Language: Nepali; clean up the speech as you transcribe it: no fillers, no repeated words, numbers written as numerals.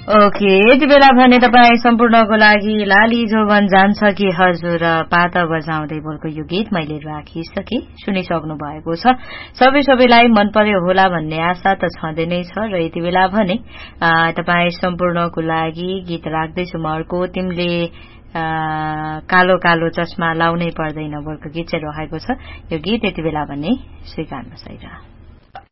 ओके, यति बेला भने तपाईँ सम्पूर्णको लागि लाली जोवन जान्छ कि हजुर पाता बजाउँदै बोलको यो गीत मैले राखिसके सुनिसक्नु भएको छ। सबैलाई मन पर्यो होला भन्ने आशा त छँदै नै छ र यति बेला भने तपाईँ सम्पूर्णको लागि गीत राख्दैछु म अर्को तिमीले कालो कालो चस्मा लाउनै पर्दैन बोलको गीत चाहिँ राखेको छ। यो गीत यति बेला भने स्वीकार्नुहोस् है।